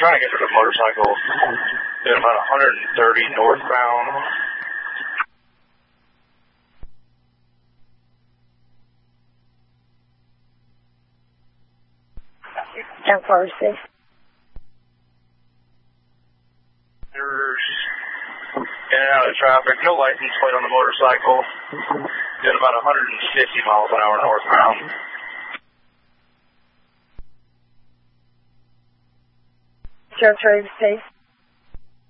trying to get to the motorcycle. Doing about 130 northbound. 1046. There's in and out of traffic. No license plate on the motorcycle. Doing about 150 miles an hour northbound. Territory of space.